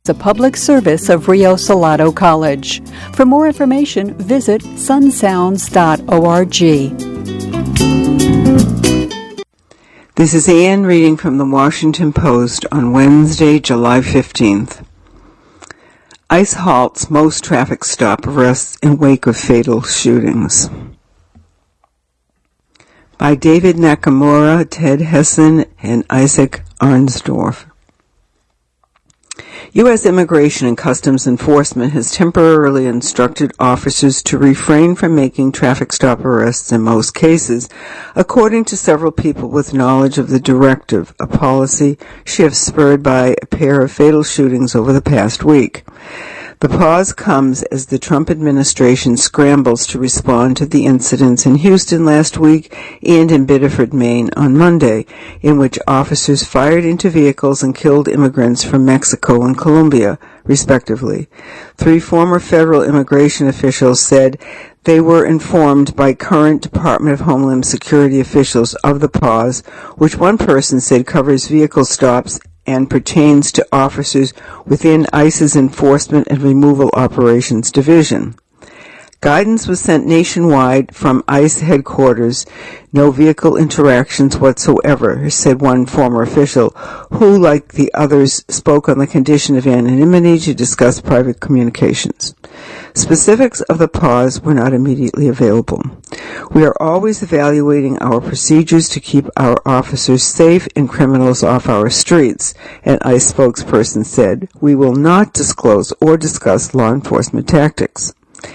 the public service of Rio Salado College. For more information, visit sunsounds.org. This is Anne reading from the Washington Post on Wednesday, July 15th. ICE halts most traffic stop arrests in wake of fatal shootings. By David Nakamura, Ted Hessen, and Isaac Arnsdorf. U.S. Immigration and Customs Enforcement has temporarily instructed officers to refrain from making traffic stop arrests in most cases, according to several people with knowledge of the directive, a policy shift spurred by a pair of fatal shootings over the past week. The pause comes as the Trump administration scrambles to respond to the incidents in Houston last week and in Biddeford, Maine on Monday, in which officers fired into vehicles and killed immigrants from Mexico and Colombia, respectively. 3 former federal immigration officials said they were informed by current Department of Homeland Security officials of the pause, which one person said covers vehicle stops and pertains to officers within ICE's Enforcement and Removal Operations Division. Guidance was sent nationwide from ICE headquarters, no vehicle interactions whatsoever, said one former official, who, like the others, spoke on the condition of anonymity to discuss private communications. Specifics of the pause were not immediately available. We are always evaluating our procedures to keep our officers safe and criminals off our streets, an ICE spokesperson said. We will not disclose or discuss law enforcement tactics.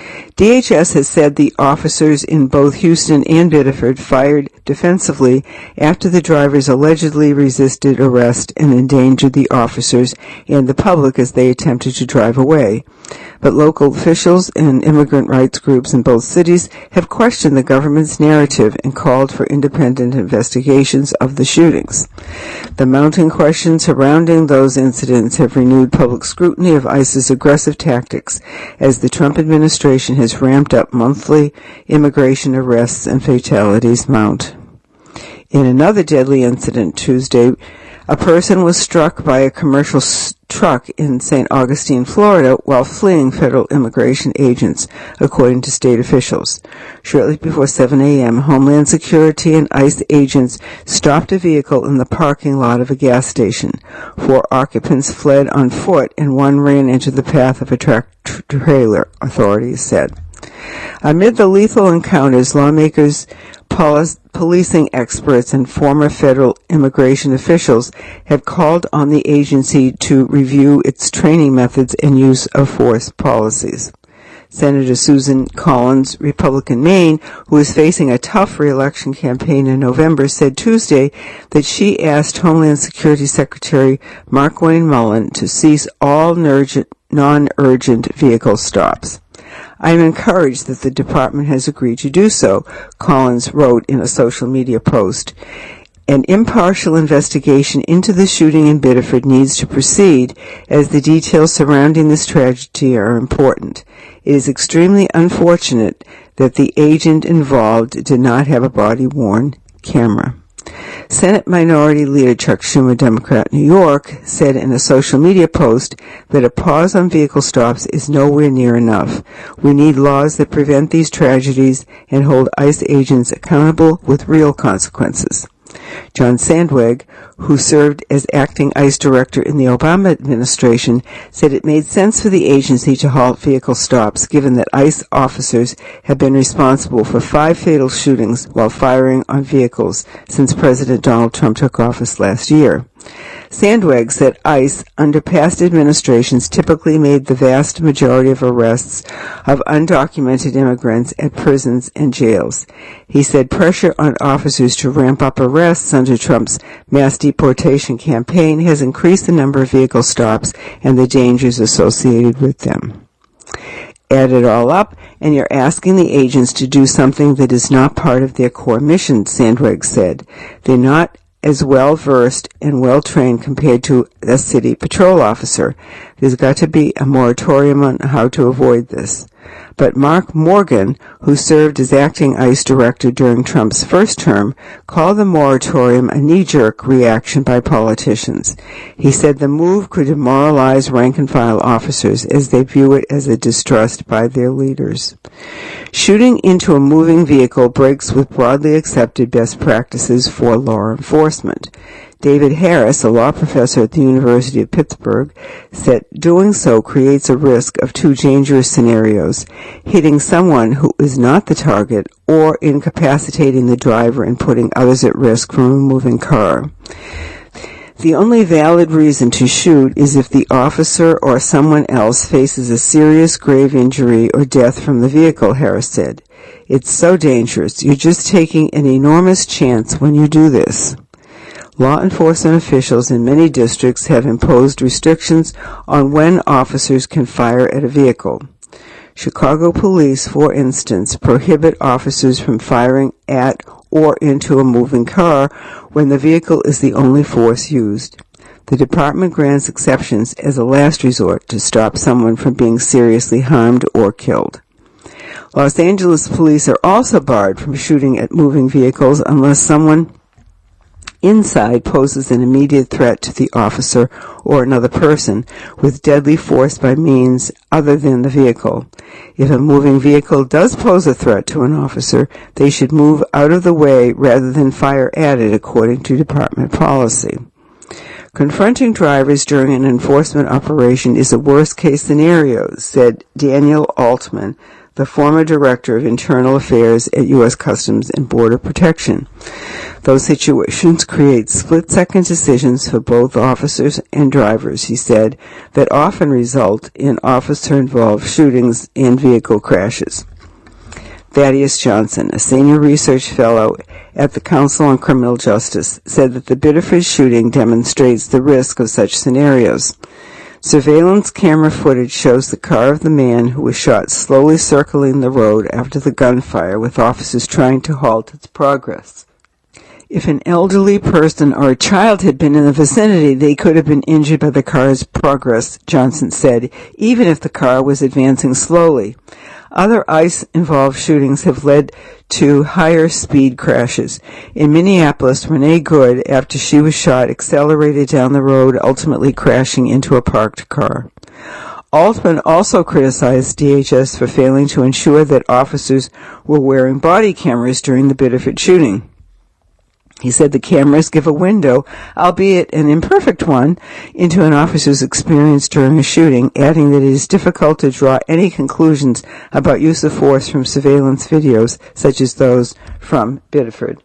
DHS has said the officers in both Houston and Biddeford fired defensively after the drivers allegedly resisted arrest and endangered the officers and the public as they attempted to drive away. But local officials and immigrant rights groups in both cities have questioned the government's narrative and called for independent investigations of the shootings. The mounting questions surrounding those incidents have renewed public scrutiny of ICE's aggressive tactics as the Trump administration has ramped up monthly immigration arrests and fatalities mount. In another deadly incident Tuesday, a person was struck by a commercial truck in St. Augustine, Florida, while fleeing federal immigration agents, according to state officials. Shortly before 7 a.m., Homeland Security and ICE agents stopped a vehicle in the parking lot of a gas station. 4 occupants fled on foot, and 1 ran into the path of a trailer, authorities said. Amid the lethal encounters, lawmakers, policing experts, and former federal immigration officials have called on the agency to review its training methods and use of force policies. Senator Susan Collins, Republican Maine, who is facing a tough re-election campaign in November, said Tuesday that she asked Homeland Security Secretary Markwayne Mullin to cease all non-urgent vehicle stops. I am encouraged that the department has agreed to do so, Collins wrote in a social media post. An impartial investigation into the shooting in Biddeford needs to proceed, as the details surrounding this tragedy are important. It is extremely unfortunate that the agent involved did not have a body-worn camera. Senate Minority Leader Chuck Schumer, Democrat, New York, said in a social media post that a pause on vehicle stops is nowhere near enough. We need laws that prevent these tragedies and hold ICE agents accountable with real consequences. John Sandweg, who served as acting ICE director in the Obama administration, said it made sense for the agency to halt vehicle stops, given that ICE officers have been responsible for 5 fatal shootings while firing on vehicles since President Donald Trump took office last year. Sandweg said ICE, under past administrations, typically made the vast majority of arrests of undocumented immigrants at prisons and jails. He said pressure on officers to ramp up arrests under Trump's mass deportation campaign has increased the number of vehicle stops and the dangers associated with them. Add it all up, and you're asking the agents to do something that is not part of their core mission, Sandweg said. They're not as well-versed and well-trained compared to a city patrol officer. There's got to be a moratorium on how to avoid this. But Mark Morgan, who served as acting ICE director during Trump's first term, called the moratorium a knee-jerk reaction by politicians. He said the move could demoralize rank-and-file officers as they view it as a distrust by their leaders. Shooting into a moving vehicle breaks with broadly accepted best practices for law enforcement. David Harris, a law professor at the University of Pittsburgh, said doing so creates a risk of two dangerous scenarios: hitting someone who is not the target or incapacitating the driver and putting others at risk from a moving car. The only valid reason to shoot is if the officer or someone else faces a serious grave injury or death from the vehicle, Harris said. It's so dangerous. You're just taking an enormous chance when you do this. Law enforcement officials in many districts have imposed restrictions on when officers can fire at a vehicle. Chicago police, for instance, prohibit officers from firing at or into a moving car when the vehicle is the only force used. The department grants exceptions as a last resort to stop someone from being seriously harmed or killed. Los Angeles police are also barred from shooting at moving vehicles unless someone inside poses an immediate threat to the officer or another person with deadly force by means other than the vehicle. If a moving vehicle does pose a threat to an officer, they should move out of the way rather than fire at it, according to department policy. Confronting drivers during an enforcement operation is a worst-case scenario, said Daniel Altman, the former director of internal affairs at U.S. Customs and Border Protection. Those situations create split-second decisions for both officers and drivers, he said, that often result in officer-involved shootings and vehicle crashes. Thaddeus Johnson, a senior research fellow at the Council on Criminal Justice, said that the Biddeford shooting demonstrates the risk of such scenarios. Surveillance camera footage shows the car of the man who was shot slowly circling the road after the gunfire, with officers trying to halt its progress. If an elderly person or a child had been in the vicinity, they could have been injured by the car's progress, Johnson said, even if the car was advancing slowly. Other ICE-involved shootings have led to higher speed crashes. In Minneapolis, Renee Good, after she was shot, accelerated down the road, ultimately crashing into a parked car. Altman also criticized DHS for failing to ensure that officers were wearing body cameras during the Biddeford shooting. He said the cameras give a window, albeit an imperfect one, into an officer's experience during a shooting, adding that it is difficult to draw any conclusions about use of force from surveillance videos, such as those from Biddeford.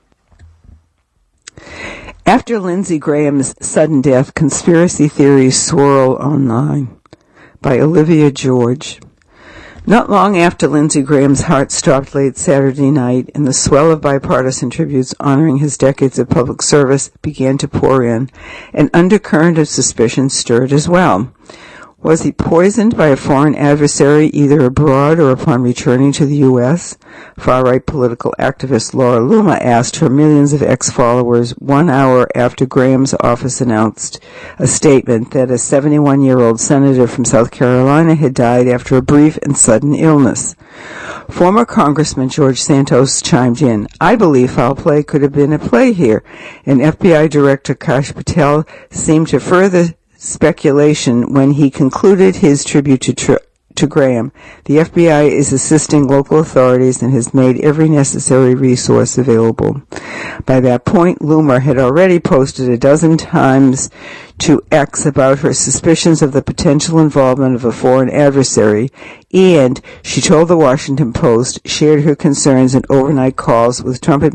After Lindsey Graham's sudden death, conspiracy theories swirl online. By Olivia George. Not long after Lindsey Graham's heart stopped late Saturday night and the swell of bipartisan tributes honoring his decades of public service began to pour in, an undercurrent of suspicion stirred as well. Was he poisoned by a foreign adversary either abroad or upon returning to the U.S.? Far-right political activist Laura Loomer asked her millions of ex-followers 1 hour after Graham's office announced a statement that a 71-year-old senator from South Carolina had died after a brief and sudden illness. Former Congressman George Santos chimed in, "I believe foul play could have been at play here," and FBI Director Kash Patel seemed to further speculation when he concluded his tribute to Graham. The FBI is assisting local authorities and has made every necessary resource available. By that point, Loomer had already posted a dozen times to X about her suspicions of the potential involvement of a foreign adversary, and, she told the Washington Post, shared her concerns in overnight calls with Trump